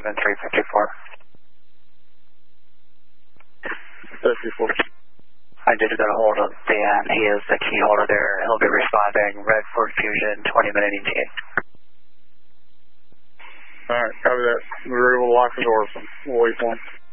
7354. 54. I did get a hold of Dan. He is the key holder there. He'll be responding Redford Fusion 20-minute ETA. Alright, copy that. We were able to lock the door, so we'll wait for him.